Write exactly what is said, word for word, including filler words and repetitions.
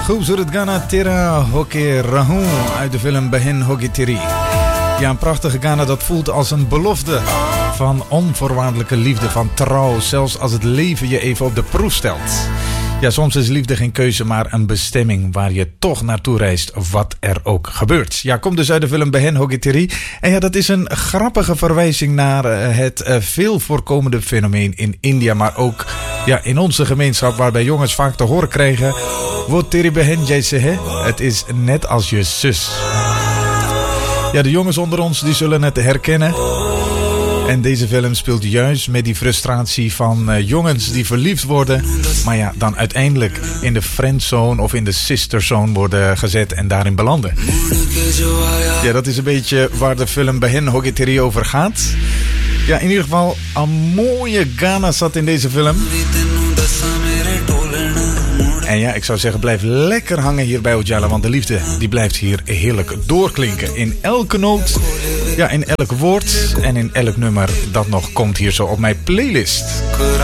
Khoobsurat Gana Tera Hoke Rahun uit de film Behin Hoke Teri. Ja, een prachtige Gana dat voelt als een belofte van onvoorwaardelijke liefde, van trouw, zelfs als het leven je even op de proef stelt. Ja, soms is liefde geen keuze, maar een bestemming waar je toch naartoe reist, wat er ook gebeurt. Ja, komt dus uit de film Behin Hoke Teri. En ja, dat is een grappige verwijzing naar het uh, veel voorkomende fenomeen in India, maar ook ja, in onze gemeenschap, waarbij jongens vaak te horen krijgen: Wo teri behin jaise hai? Het is net als je zus. Ja, de jongens onder ons die zullen het herkennen. En deze film speelt juist met die frustratie van uh, jongens die verliefd worden, maar ja, dan uiteindelijk in de friendzone of in de sisterzone worden gezet en daarin belanden. Ja, dat is een beetje waar de film Behin Hoke Teri over gaat. Ja, in ieder geval een mooie Gana zat in deze film. En ja, ik zou zeggen, blijf lekker hangen hier bij Ujala, want de liefde die blijft hier heerlijk doorklinken. In elke noot, ja, in elk woord en in elk nummer dat nog komt hier zo op mijn playlist.